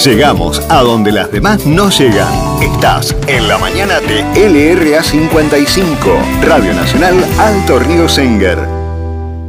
Llegamos a donde las demás no llegan. Estás en la mañana de LRA 55, Radio Nacional Alto Río Senguer.